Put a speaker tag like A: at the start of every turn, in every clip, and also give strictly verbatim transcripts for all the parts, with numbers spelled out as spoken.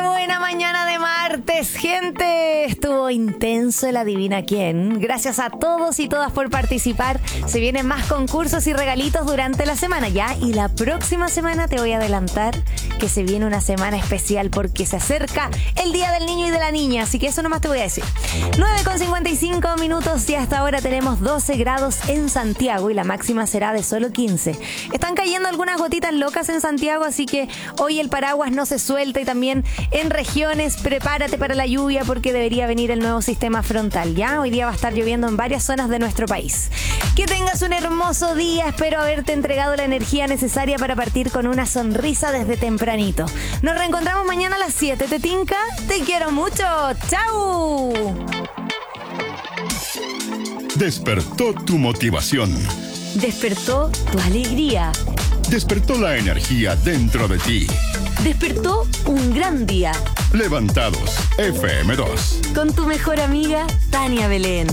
A: buena mañana de martes, gente. Estuvo intenso el Adivina Quién. Gracias a todos y todas por participar. Se vienen más concursos y regalitos durante la semana ya. Y la próxima semana te voy a adelantar que se viene una semana especial porque se acerca el Día del Niño y de la Niña. Así que eso nomás te voy a decir. nueve con cincuenta y cinco minutos y hasta ahora tenemos doce grados en Santiago y la máxima será de solo quince. Están cayendo algunas gotitas locas en Santiago, así que hoy el paraguas no se suelta y también en regiones prepárate para la lluvia porque debería venir el nuevo sistema frontal. Ya hoy día va a estar lloviendo en varias zonas de nuestro país. Que tengas un hermoso día. Espero haberte entregado la energía necesaria para partir con una sonrisa desde tempranito. Nos reencontramos mañana a las siete. ¿Te tinca? Te quiero mucho. ¡Chau!
B: Despertó tu motivación.
A: Despertó tu alegría.
B: Despertó la energía dentro de ti.
A: Despertó un gran día.
B: Levantados, F M dos.
A: Con tu mejor amiga, Tania Belén.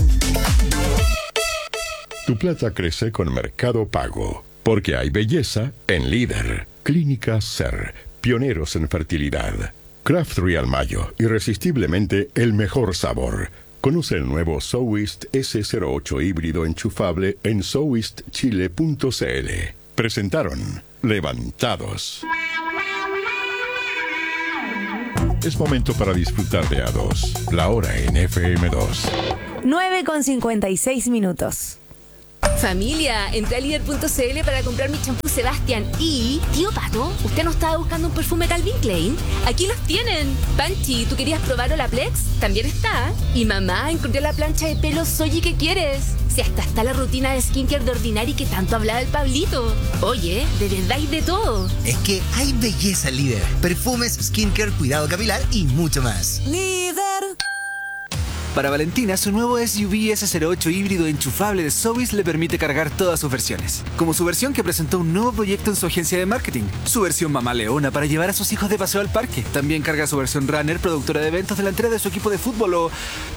B: Tu plata crece con Mercado Pago, porque hay belleza en Líder. Clínica Ser, pioneros en fertilidad. Craft Real Mayo, irresistiblemente el mejor sabor. Conoce el nuevo Sowist ese cero ocho híbrido enchufable en sowist chile punto c l. Presentaron Levantados. Es momento para disfrutar de A dos. La hora en F M dos.
A: nueve con cincuenta y seis minutos.
C: Familia, entré a líder punto c l para comprar mi champú Sebastián y... Tío Pato, ¿usted no estaba buscando un perfume Calvin Klein? Aquí los tienen. Panchi, ¿tú querías probar Olaplex? También está. Y mamá, encontré la plancha de pelo Soji que quieres. Si hasta está la rutina de skincare de Ordinary que tanto hablaba el Pablito. Oye, de verdad hay de todo.
D: Es que hay belleza en Líder. Perfumes, skincare, cuidado capilar y mucho más.
A: Líder.
E: Para Valentina, su nuevo S U V ese cero ocho híbrido enchufable de Sowis le permite cargar todas sus versiones. Como su versión que presentó un nuevo proyecto en su agencia de marketing. Su versión Mamá Leona para llevar a sus hijos de paseo al parque. También carga su versión Runner, productora de eventos delantera de su equipo de fútbol o...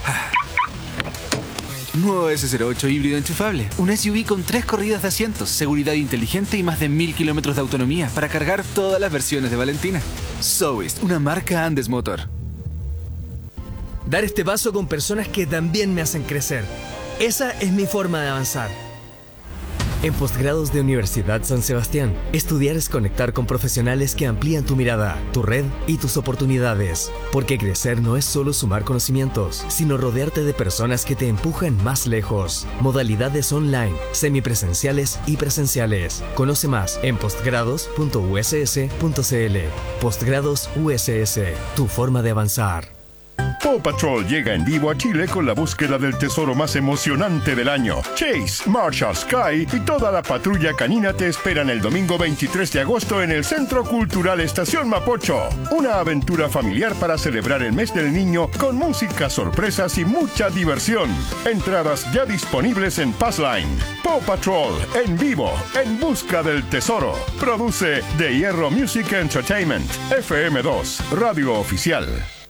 E: Nuevo ese cero ocho híbrido enchufable. Un S U V con tres corridas de asientos, seguridad inteligente y más de mil kilómetros de autonomía para cargar todas las versiones de Valentina. Sowis, una marca Andes Motor.
F: Dar este paso con personas que también me hacen crecer. Esa es mi forma de avanzar. En Postgrados de Universidad San Sebastián, estudiar es conectar con profesionales que amplían tu mirada, tu red y tus oportunidades. Porque crecer no es solo sumar conocimientos, sino rodearte de personas que te empujan más lejos. Modalidades online, semipresenciales y presenciales. Conoce más en postgrados punto u s s punto c l. Postgrados U S S, tu forma de avanzar.
B: Paw Patrol llega en vivo a Chile con la búsqueda del tesoro más emocionante del año. Chase, Marshall, Sky y toda la patrulla canina te esperan el domingo veintitrés de agosto en el Centro Cultural Estación Mapocho. Una aventura familiar para celebrar el mes del niño con música, sorpresas y mucha diversión. Entradas ya disponibles en Passline. Paw Patrol en vivo, en busca del tesoro. Produce De Hierro Music Entertainment. F M dos, radio oficial.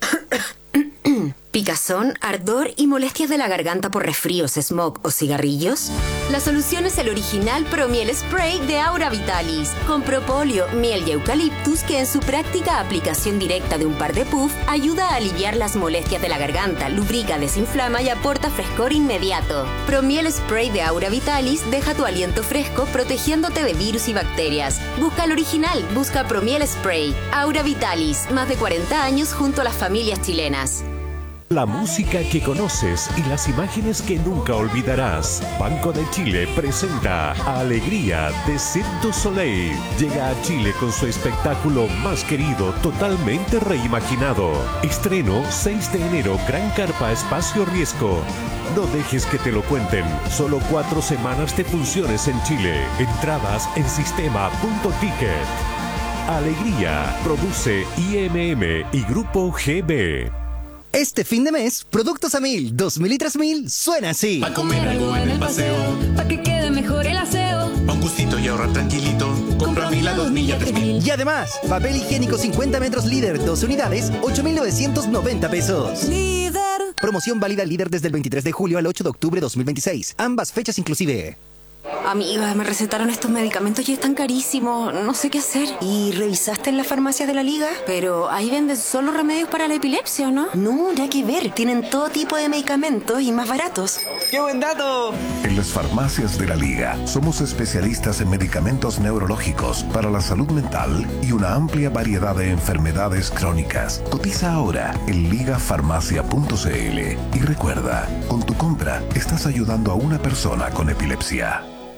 G: ¿Picazón, ardor y molestias de la garganta por resfríos, smog o cigarrillos? La solución es el original Promiel Spray de Aura Vitalis, con propóleo, miel y eucaliptus que en su práctica aplicación directa de un par de puff ayuda a aliviar las molestias de la garganta, lubrica, desinflama y aporta frescor inmediato. Promiel Spray de Aura Vitalis deja tu aliento fresco protegiéndote de virus y bacterias. Busca el original, busca Promiel Spray. Aura Vitalis, más de cuarenta años junto a las familias chilenas.
H: La música que conoces y las imágenes que nunca olvidarás. Banco de Chile presenta Alegría de Cirque du Soleil. Llega a Chile con su espectáculo más querido, totalmente reimaginado. Estreno seis de enero, Gran Carpa Espacio Riesgo. No dejes que te lo cuenten. Solo cuatro semanas de funciones en Chile. Entradas en sistema punto ticket. Alegría produce I M M y Grupo G B.
D: Este fin de mes, productos a mil, dos mil y tres mil, suena así.
I: Pa' comer algo en el paseo,
J: pa' que quede mejor el aseo,
I: pa' un gustito y ahorrar tranquilito, compra a mil, a dos mil y a tres mil.
D: Y además, papel higiénico cincuenta metros Líder, dos unidades, ocho mil novecientos noventa pesos.
A: Líder.
D: Promoción válida Líder desde el veintitrés de julio al ocho de octubre de dos mil veintiséis. Ambas fechas inclusive.
G: Amiga, me recetaron estos medicamentos y están carísimos. No sé qué hacer.
K: ¿Y revisaste en las farmacias de la liga?
G: Pero ahí venden solo remedios para la epilepsia, ¿o no?
K: No, nada que ver. Tienen todo tipo de medicamentos y más baratos.
L: ¡Qué buen dato!
M: En las farmacias de la Liga somos especialistas en medicamentos neurológicos para la salud mental y una amplia variedad de enfermedades crónicas. Cotiza ahora en liga farmacia punto c l y recuerda, con tu compra estás ayudando a una persona con epilepsia.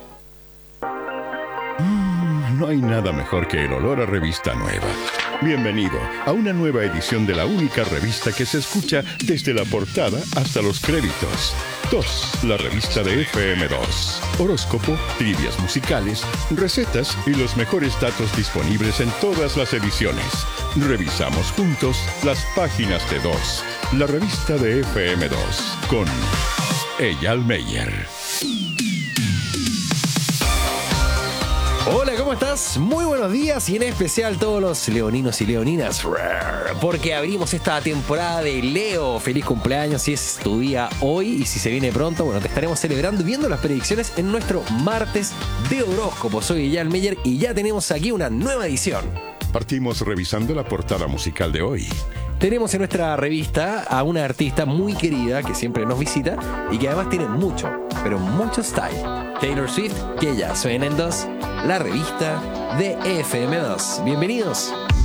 B: Mm, no hay nada mejor que el olor a revista nueva. Bienvenido a una nueva edición de la única revista que se escucha desde la portada hasta los créditos. dos, la revista de F M dos. Horóscopo, trivias musicales, recetas y los mejores datos disponibles en todas las ediciones. Revisamos juntos las páginas de dos. La revista de F M dos con Eyal Meyer.
N: Hola, ¿cómo estás? Muy buenos días y en especial todos los leoninos y leoninas, porque abrimos esta temporada de Leo. Feliz cumpleaños si es tu día hoy y si se viene pronto, bueno, te estaremos celebrando y viendo las predicciones en nuestro martes de horóscopo. Soy Eyal Meyer y ya tenemos aquí una nueva edición.
B: Partimos revisando la portada musical de hoy.
N: Tenemos en nuestra revista a una artista muy querida que siempre nos visita y que además tiene mucho, pero mucho style. Taylor Swift, que ya suena en dos, la revista de F M dos. Bienvenidos.